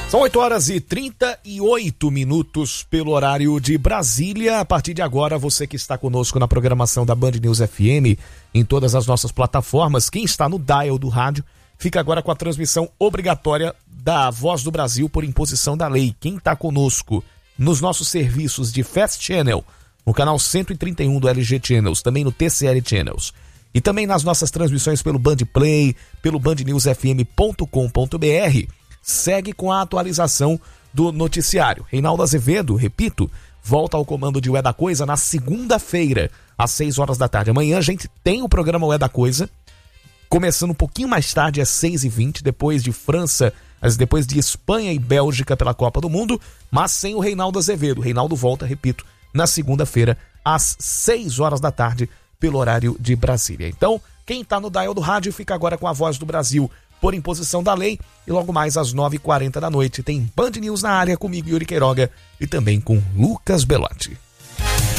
São 8h38 pelo horário de Brasília. A partir de agora, você que está conosco na programação da Band News FM, em todas as nossas plataformas, quem está no dial do rádio, fica agora com a transmissão obrigatória da Voz do Brasil por imposição da lei. Quem está conosco nos nossos serviços de Fast Channel, no canal 131 do LG Channels, também no TCL Channels, e também nas nossas transmissões pelo Band Play, pelo bandnewsfm.com.br, segue com a atualização do noticiário. Reinaldo Azevedo, repito, volta ao comando de Ué da Coisa na segunda-feira, às 6 horas da tarde. Amanhã a gente tem o programa Ué da Coisa, começando um pouquinho mais tarde, às 6h20, depois de França, depois de Espanha e Bélgica pela Copa do Mundo, mas sem o Reinaldo Azevedo. O Reinaldo volta, repito, na segunda-feira, às 6 horas da tarde, pelo horário de Brasília. Então, quem está no dial do rádio fica agora com a Voz do Brasil por imposição da lei, e logo mais às 9h40 da noite tem Band News na área comigo, Yuri Queiroga, e também com Lucas Belotti.